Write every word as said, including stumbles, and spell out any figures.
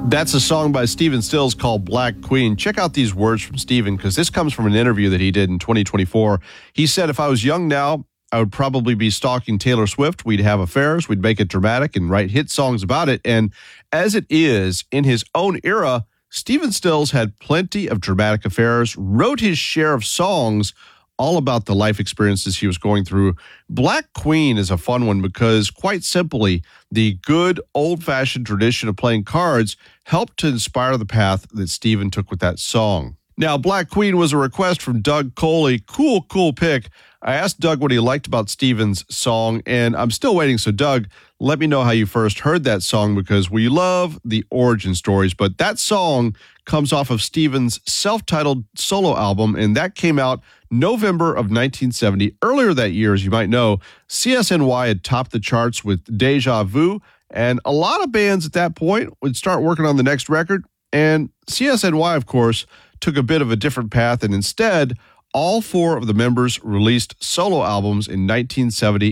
That's a song by Stephen Stills called Black Queen. Check out these words from Stephen, because this comes from an interview that he did in twenty twenty-four. He said, "If I was young now, I would probably be stalking Taylor Swift. We'd have affairs, we'd make it dramatic and write hit songs about it." And as it is, in his own era, Stephen Stills had plenty of dramatic affairs, wrote his share of songs all about the life experiences he was going through. Black Queen is a fun one because, quite simply, the good old-fashioned tradition of playing cards helped to inspire the path that Stephen took with that song. Now, Black Queen was a request from Doug Coley. Cool, cool pick. I asked Doug what he liked about Stephen's song, and I'm still waiting. So, Doug, let me know how you first heard that song, because we love the origin stories. But that song comes off of Stephen's self-titled solo album, and that came out November of nineteen seventy. Earlier that year, as you might know, C S N Y had topped the charts with Deja Vu, and a lot of bands at that point would start working on the next record. And C S N Y, of course, took a bit of a different path, and instead, all four of the members released solo albums in nineteen seventy